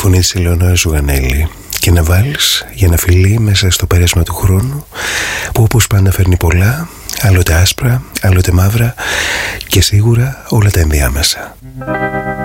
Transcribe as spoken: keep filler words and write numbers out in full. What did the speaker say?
φωνή της Ελεονόρας Ζουγανέλη και να βάλεις για να φιλεί μέσα στο πέρασμα του χρόνου που όπως πάντα φέρνει πολλά, άλλοτε άσπρα, άλλοτε μαύρα και σίγουρα όλα τα ενδιάμεσα.